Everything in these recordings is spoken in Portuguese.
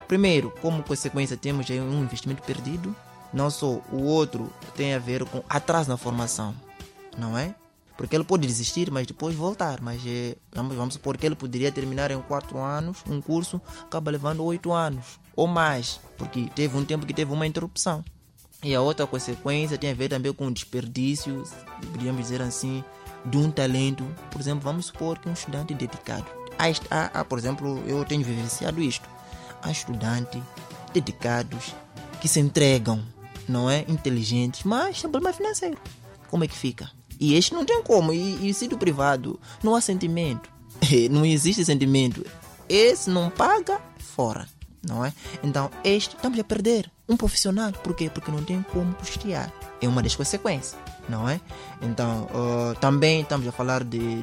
Primeiro, como consequência, temos aí um investimento perdido. Não só o outro tem a ver com atraso na formação, não é? Porque ele pode desistir, mas depois voltar. Mas vamos supor que ele poderia terminar em 4 anos um curso, acaba levando 8 anos ou mais, porque teve um tempo que teve uma interrupção. E a outra consequência tem a ver também com o desperdício, podríamos dizer assim, de um talento. Por exemplo, vamos supor que um estudante dedicado. Por exemplo, eu tenho vivenciado isto. Há estudantes dedicados que se entregam, não é? Inteligentes, mas tem problema financeiro. Como é que fica? E este não tem como. E se do privado não há sentimento, não existe sentimento, esse não paga, fora, não é? Então, estamos a perder um profissional. Por quê? Porque não tem como custear. É uma das consequências, não é? Então, também estamos a falar de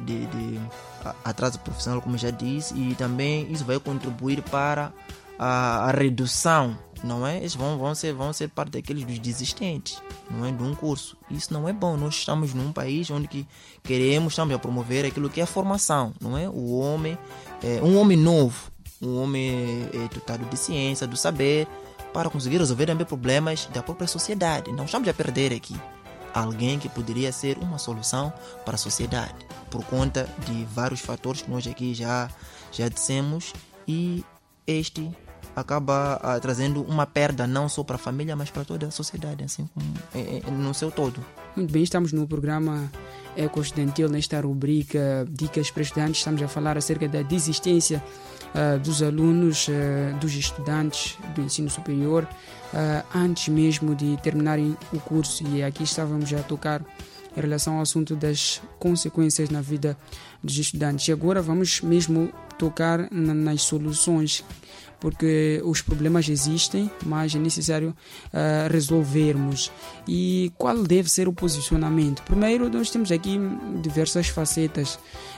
atraso profissional, como já disse, e também isso vai contribuir para a redução, não é? Eles vão ser parte daqueles dos desistentes, não é? De um curso. Isso não é bom. Nós estamos num país onde estamos a promover aquilo que é a formação, não é? O homem, um homem novo, um homem dotado de ciência, do saber, para conseguir resolver também problemas da própria sociedade. Não estamos a perder aqui alguém que poderia ser uma solução para a sociedade, por conta de vários fatores que nós aqui já dissemos, e este acaba trazendo uma perda não só para a família, mas para toda a sociedade, assim como no seu todo. Muito bem, estamos no programa Eco-Estudantil, nesta rubrica Dicas para Estudantes. Estamos a falar acerca da desistência dos alunos, dos estudantes do ensino superior, antes mesmo de terminarem o curso. E aqui estávamos a tocar em relação ao assunto das consequências na vida dos estudantes. E agora vamos mesmo tocar nas soluções, porque os problemas existem, mas é necessário resolvermos. E qual deve ser o posicionamento? Primeiro, nós temos aqui diversas facetas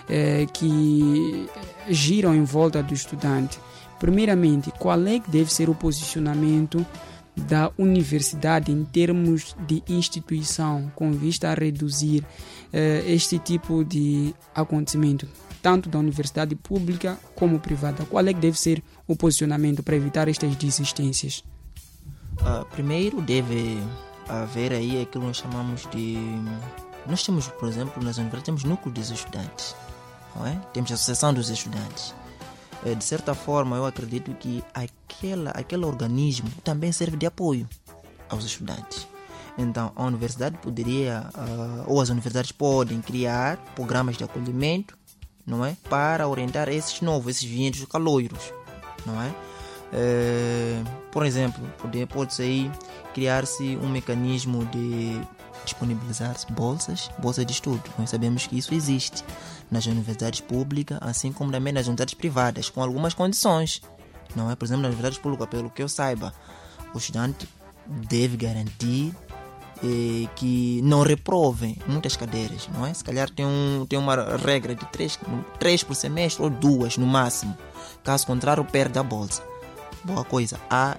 que giram em volta do estudante. Primeiramente, qual é que deve ser o posicionamento da universidade em termos de instituição, com vista a reduzir este tipo de acontecimento, tanto da universidade pública como privada? Qual é que deve ser o posicionamento para evitar estas desistências? Primeiro deve haver aí aquilo que nós chamamos de... Nós temos, por exemplo, nas universidades temos núcleos dos estudantes, não é? Temos a associação dos estudantes. De certa forma, eu acredito que aquele organismo também serve de apoio aos estudantes. Então, a universidade poderia, ou as universidades podem criar programas de acolhimento, não é? Para orientar esses vientos caloiros, não é? Por exemplo, pode-se aí criar-se um mecanismo de disponibilizar bolsas de estudo. Nós sabemos que isso existe nas universidades públicas, assim como também nas universidades privadas, com algumas condições, não é? Por exemplo, nas universidades públicas, pelo que eu saiba, o estudante deve garantir que não reprovem muitas cadeiras, não é? Se calhar tem uma regra de 3 por semestre ou 2 no máximo. Caso contrário, perde a bolsa. Boa coisa,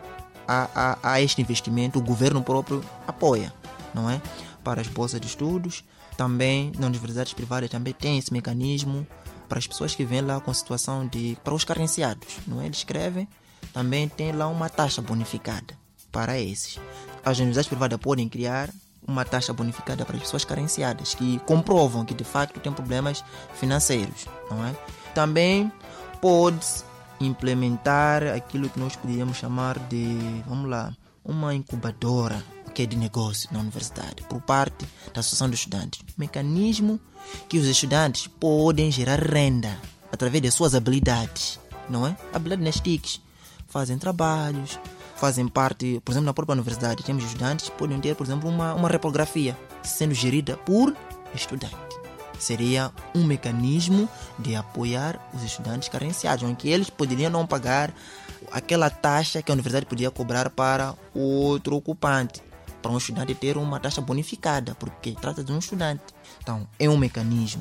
há este investimento, o governo próprio apoia, não é? Para as bolsas de estudos. Também nas universidades privadas também tem esse mecanismo para as pessoas que vêm lá com situação para os carenciados, não é? Eles escrevem, também tem lá uma taxa bonificada para esses. As universidades privadas podem criar uma taxa bonificada para as pessoas carenciadas, que comprovam que de facto têm problemas financeiros, não é? Também pode implementar aquilo que nós poderíamos chamar de, uma incubadora, que é de negócio na universidade, por parte da Associação dos Estudantes. Mecanismo que os estudantes podem gerar renda através de suas habilidades, não é? Habilidades nas TICs. Fazem trabalhos, fazem parte, por exemplo, na própria universidade, temos estudantes que podem ter, por exemplo, uma reprografia sendo gerida por estudante. Seria um mecanismo de apoiar os estudantes carenciados, em que eles poderiam não pagar aquela taxa que a universidade podia cobrar para outro ocupante, para um estudante ter uma taxa bonificada, porque trata de um estudante. Então, é um mecanismo,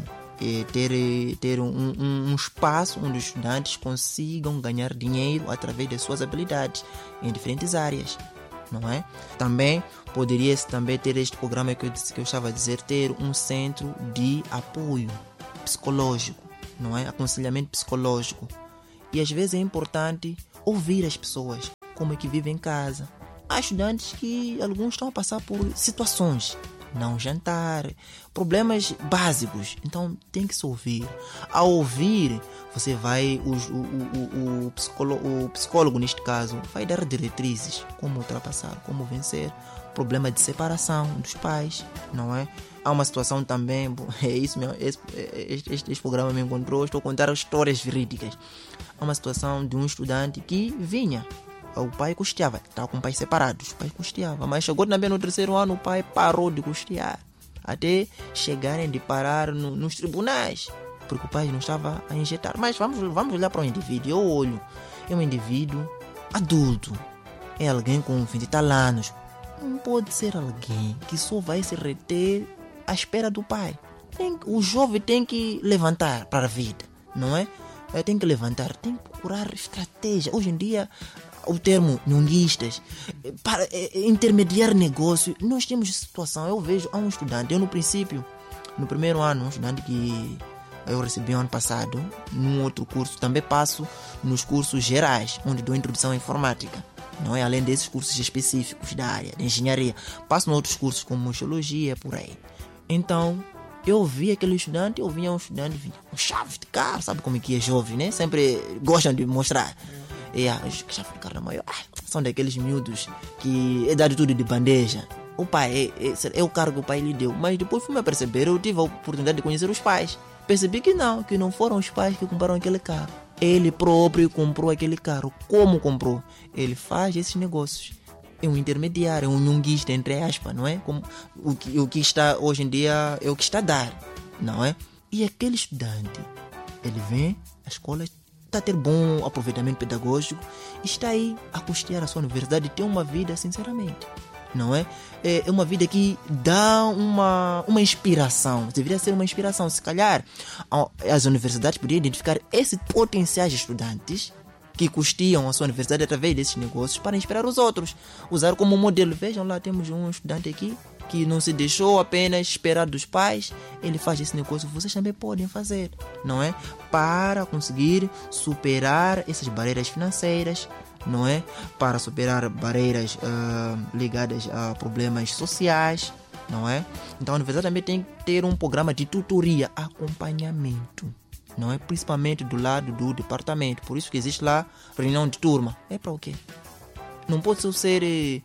ter um espaço onde os estudantes consigam ganhar dinheiro através de suas habilidades em diferentes áreas, não é? Também poderia-se ter este programa que eu estava a dizer, ter um centro de apoio psicológico, não é? Aconselhamento psicológico. E às vezes é importante ouvir as pessoas, como é que vivem em casa. Há estudantes que alguns estão a passar por situações, não jantar, problemas básicos. Então tem que se ouvir. Ao ouvir, você vai, o psicólogo neste caso, vai dar diretrizes, como ultrapassar, como vencer problema de separação dos pais, não é? Há uma situação também, é isso mesmo, este programa me encontrou, estou a contar histórias verídicas. Há uma situação de um estudante que vinha, o pai custeava, estava com pais separados, o pai custeava, mas chegou também no 3º ano, o pai parou de custear, até chegarem de parar nos tribunais, porque o pai não estava a injetar. Mas vamos olhar para o indivíduo. Eu olho, é um indivíduo adulto, é alguém com 20 e tal anos. Não pode ser alguém que só vai se reter à espera do pai. O jovem tem que levantar para a vida, não é? Tem que levantar, tem que procurar estratégia. Hoje em dia, o termo nhonguistas, para intermediar negócio, nós temos situação. Eu vejo há um estudante, eu no princípio, no 1º ano, um estudante que eu recebi ano passado, num outro curso, também passo nos cursos gerais, onde dou introdução à informática. Não é? Além desses cursos específicos da área de engenharia, passo em outros cursos como geologia, por aí. Então, eu vi aquele estudante, eu vinha um estudante com chaves de carro, sabe como é que é jovem, né? Sempre gostam de mostrar. E as chaves de carro na maior, são daqueles miúdos que é dado tudo de bandeja. O pai, é o cargo que o pai lhe deu. Mas depois fui-me a perceber, eu tive a oportunidade de conhecer os pais. Percebi que não foram os pais que compraram aquele carro. Ele próprio comprou aquele carro. Como comprou? Ele faz esses negócios. É um intermediário, é um nhonguista, entre aspas, não é? Como o que está hoje em dia é o que está a dar, não é? E aquele estudante, ele vem, a escola está a ter bom aproveitamento pedagógico, está aí a custear a sua universidade e ter uma vida, sinceramente, não é? É uma vida que dá uma inspiração, deveria ser uma inspiração. Se calhar as universidades poderiam identificar esses potenciais estudantes que custeam a sua universidade através desses negócios para inspirar os outros, usar como modelo. Vejam lá, temos um estudante aqui que não se deixou apenas esperar dos pais, ele faz esse negócio, vocês também podem fazer, não é? Para conseguir superar essas barreiras financeiras, não é? Para superar barreiras ligadas a problemas sociais, não é? Então a universidade também tem que ter um programa de tutoria, acompanhamento, não é? Principalmente do lado do departamento. Por isso que existe lá reunião de turma. É para o quê? Não pode só ser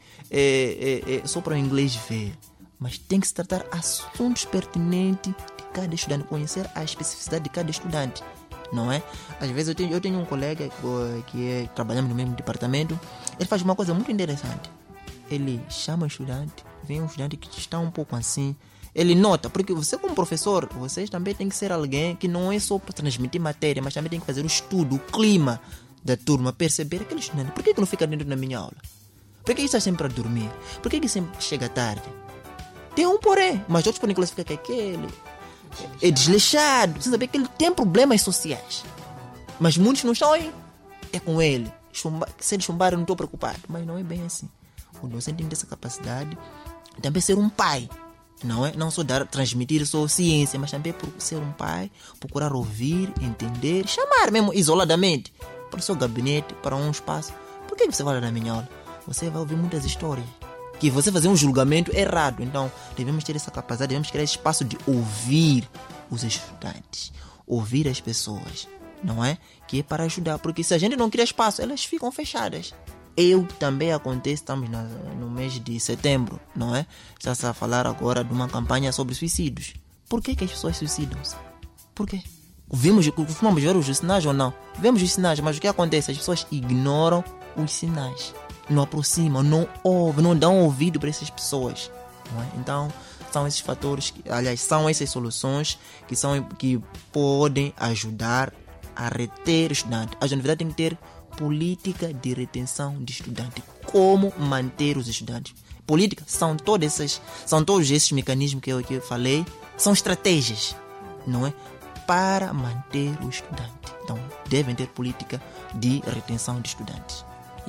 só para o inglês ver, mas tem que se tratar assuntos pertinentes de cada estudante, conhecer a especificidade de cada estudante, não é? Às vezes eu tenho um colega que trabalhamos no mesmo departamento. Ele faz uma coisa muito interessante. Ele chama o estudante, vem um estudante que está um pouco assim, ele nota, porque você como professor, vocês também tem que ser alguém que não é só para transmitir matéria, mas também tem que fazer o estudo, o clima da turma, perceber aquele estudante. Por que não fica dentro da minha aula? Por que está sempre a dormir? Por que sempre chega tarde? Tem um porém, mas outros podem classificar que aquele é desleixado, sem saber que ele tem problemas sociais. Mas muitos não estão aí. É com ele. Se ele chumbar, eu não estou preocupado. Mas não é bem assim. O docente tem essa capacidade de também ser um pai. Não é? Não só transmitir só ciência, mas também ser um pai, procurar ouvir, entender, chamar mesmo isoladamente para o seu gabinete, para um espaço. Por que você vai lá na minha aula? Você vai ouvir muitas histórias que você fazer um julgamento errado. Então devemos ter essa capacidade, devemos criar esse espaço de ouvir os estudantes, ouvir as pessoas, não é? Que é para ajudar, porque se a gente não cria espaço, elas ficam fechadas. Também acontece, estamos no mês de setembro, não é? Está-se a falar agora de uma campanha sobre suicídios. Por que as pessoas suicidam-se? Por quê? Costumamos ver os sinais ou não? Vemos os sinais, mas o que acontece? As pessoas ignoram os sinais, não aproximam, não ouvem, não dão ouvido para essas pessoas, não é? Então são esses fatores, são essas soluções que podem ajudar a reter estudantes. As universidades têm que ter política de retenção de estudantes. Como manter os estudantes? Política são todos esses mecanismos que eu falei, são estratégias, não é? Para manter o estudante. Então, devem ter política de retenção de estudantes.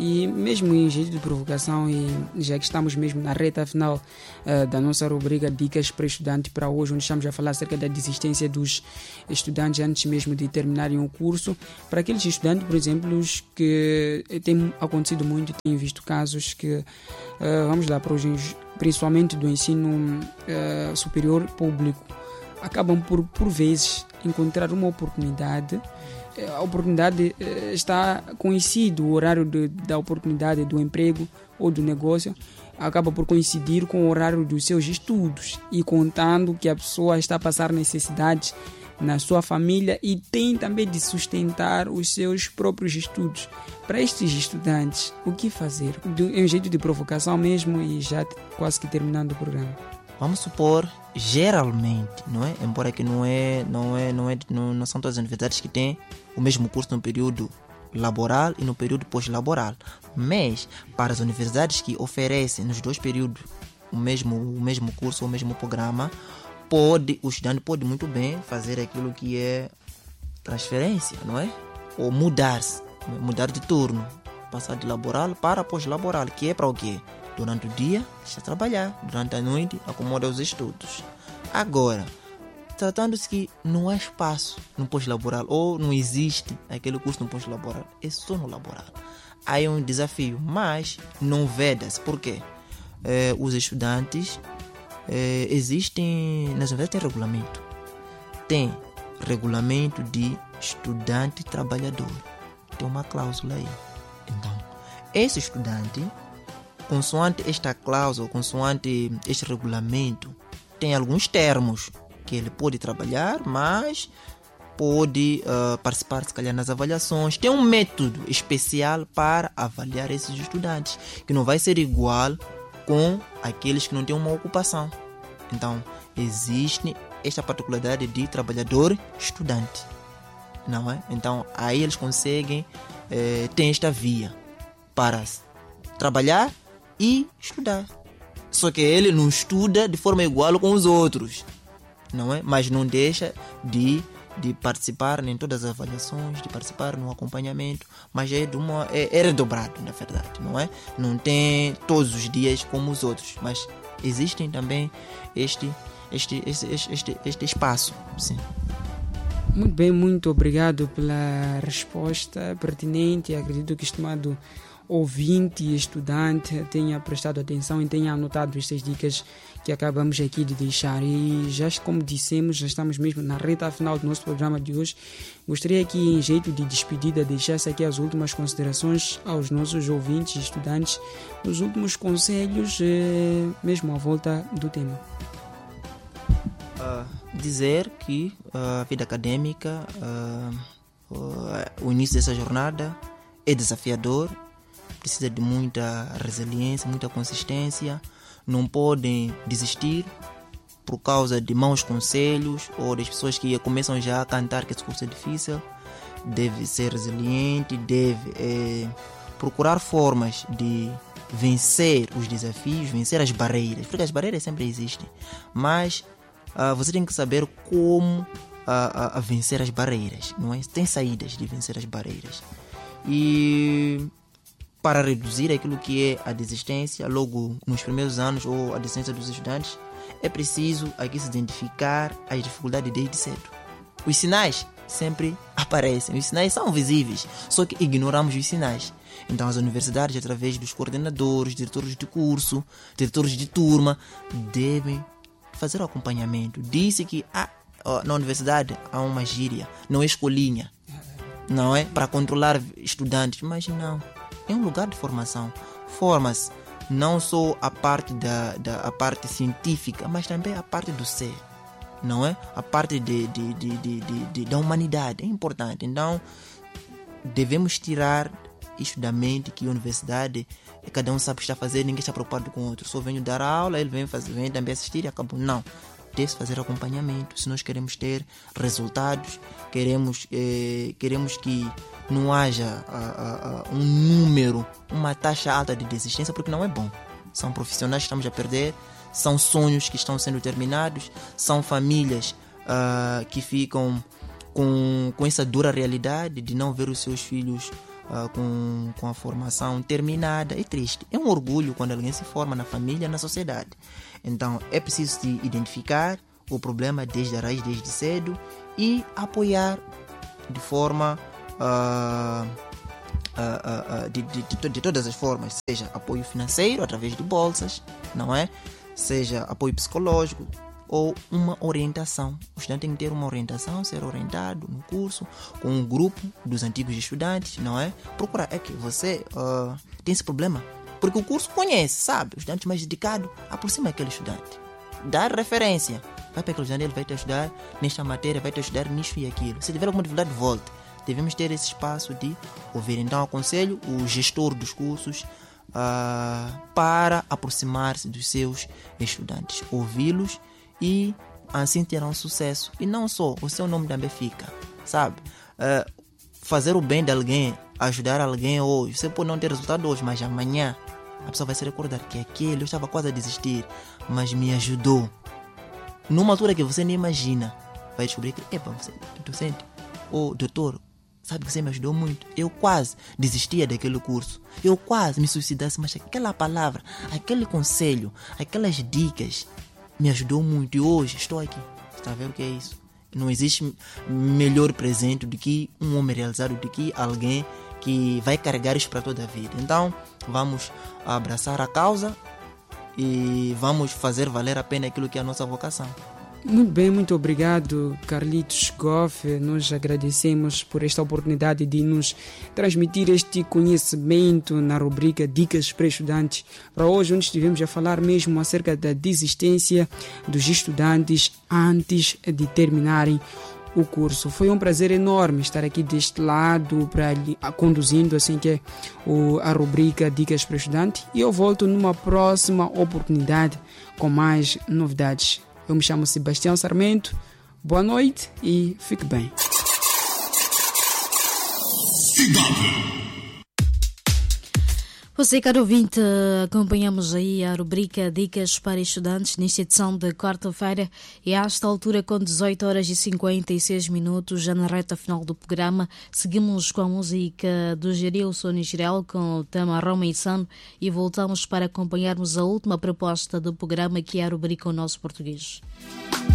E mesmo em jeito de provocação, e já que estamos mesmo na reta final da nossa rubrica Dicas para Estudante para hoje, onde estamos a falar acerca da desistência dos estudantes antes mesmo de terminarem o curso, para aqueles estudantes, por exemplo, os que tem acontecido muito, têm visto casos que, vamos lá, para os, principalmente do ensino superior público, acabam por vezes encontrar uma oportunidade. A oportunidade está coincide, o horário da oportunidade do emprego ou do negócio acaba por coincidir com o horário dos seus estudos, e contando que a pessoa está a passar necessidades na sua família e tem também de sustentar os seus próprios estudos. Para estes estudantes, o que fazer? É um jeito de provocação mesmo, e já quase que terminando o programa. Vamos supor, geralmente, não é? Embora que não são todas as universidades que têm o mesmo curso no período laboral e no período pós-laboral. Mas, para as universidades que oferecem nos dois períodos o mesmo curso, o mesmo programa, o estudante pode muito bem fazer aquilo que é transferência, não é? Ou mudar de turno, passar de laboral para pós-laboral, que é para o quê? Durante o dia, deixa trabalhar. Durante a noite, acomoda os estudos. Agora, tratando-se que não há espaço no pós-laboral, ou não existe aquele curso no pós-laboral, é só no laboral. Aí é um desafio, mas não veda-se. Por quê? Os estudantes, existem, nas universidades tem regulamento. Tem regulamento de estudante trabalhador. Tem uma cláusula aí. Então, esse estudante, consoante esta cláusula, consoante este regulamento, tem alguns termos que ele pode trabalhar, mas pode participar, se calhar, nas avaliações. Tem um método especial para avaliar esses estudantes, que não vai ser igual com aqueles que não têm uma ocupação. Então, existe esta particularidade de trabalhador-estudante, não é? Então, aí eles conseguem ter esta via para trabalhar e estudar. Só que ele não estuda de forma igual com os outros, não é? Mas não deixa de participar em todas as avaliações, de participar no acompanhamento, mas é redobrado, na verdade, não é? Não tem todos os dias como os outros, mas existem também este espaço, sim. Muito bem, muito obrigado pela resposta pertinente. Acredito que o estimado ouvinte e estudante tenha prestado atenção e tenha anotado estas dicas que acabamos aqui de deixar. E já, como dissemos, já estamos mesmo na reta final do nosso programa de hoje. Gostaria que, em jeito de despedida, deixasse aqui as últimas considerações aos nossos ouvintes e estudantes, os últimos conselhos, mesmo à volta do tema. Dizer que a vida acadêmica, o início dessa jornada é desafiador, precisa de muita resiliência, muita consistência. Não podem desistir por causa de maus conselhos ou das pessoas que começam já a cantar que esse curso é difícil. Deve ser resiliente, deve procurar formas de vencer os desafios, vencer as barreiras, porque as barreiras sempre existem, mas você tem que saber como vencer as barreiras, não é? Tem saídas de vencer as barreiras. E para reduzir aquilo que é a desistência logo nos primeiros anos ou a desistência dos estudantes, é preciso aqui se identificar as dificuldades desde cedo. Os sinais sempre aparecem, os sinais são visíveis, só que ignoramos os sinais. Então as universidades, através dos coordenadores, diretores de curso, diretores de turma, devem fazer o acompanhamento. Disse que na universidade há uma gíria, não é escolinha, não é? Para controlar estudantes, mas não. É um lugar de formação. Forma-se não só a parte a parte científica, mas também a parte do ser, não é? A parte da humanidade é importante. Então, devemos tirar isto da mente que a universidade, cada um sabe o que está a fazer, ninguém está preocupado com o outro. Só venho dar aula, ele vem também assistir e acabou. Não. Deve fazer acompanhamento. Se nós queremos ter resultados, queremos que não haja um número, uma taxa alta de desistência, porque não é bom. São profissionais que estamos a perder, são sonhos que estão sendo terminados, são famílias que ficam com essa dura realidade de não ver os seus filhos com a formação terminada. É triste. É um orgulho quando alguém se forma na família, na sociedade. Então é preciso se identificar o problema desde a raiz, desde cedo, e apoiar de forma de todas as formas, seja apoio financeiro através de bolsas, não é? Seja apoio psicológico ou uma orientação. O estudante tem que ter uma orientação, ser orientado no curso com um grupo dos antigos estudantes, não é? Procurar, é que você tem esse problema, porque o curso conhece, sabe? O estudante mais dedicado aproxima aquele estudante, dar referência, vai para aquele estudante, ele vai te ajudar nesta matéria, vai te ajudar nisso e aquilo. Se tiver alguma dificuldade, volte. Devemos ter esse espaço de ouvir. Então aconselho o gestor dos cursos para aproximar-se dos seus estudantes, ouvi-los, e assim terão sucesso. E não só, o seu nome também fica, sabe? Fazer o bem de alguém, ajudar alguém hoje, você pode não ter resultado hoje, mas amanhã a pessoa vai se recordar que aquele, eu estava quase a desistir, mas me ajudou. Numa altura que você nem imagina, vai descobrir que, você é docente, doutor, sabe que você me ajudou muito. Eu quase desistia daquele curso, eu quase me suicidasse, mas aquela palavra, aquele conselho, aquelas dicas me ajudou muito, e hoje estou aqui. Está a ver o que é isso? Não existe melhor presente do que um homem realizado, do que alguém que vai carregar isso para toda a vida. Então vamos abraçar a causa e vamos fazer valer a pena aquilo que é a nossa vocação. Muito bem, muito obrigado, Carlitos Goff. Nós agradecemos por esta oportunidade de nos transmitir este conhecimento na rubrica Dicas para Estudantes. Para hoje, onde estivemos a falar mesmo acerca da desistência dos estudantes antes de terminarem o curso. Foi um prazer enorme estar aqui deste lado, conduzindo assim que é a rubrica Dicas para Estudantes, e eu volto numa próxima oportunidade com mais novidades. Eu me chamo Sebastião Sarmento. Boa noite e fique bem. Você, caro ouvinte, acompanhamos aí a rubrica Dicas para Estudantes nesta edição de quarta-feira, e a esta altura, com 18 horas e 56 minutos, já na reta final do programa, seguimos com a música do Gerilson Israel com o tema Roma e Sano, e voltamos para acompanharmos a última proposta do programa, que é a rubrica O Nosso Português.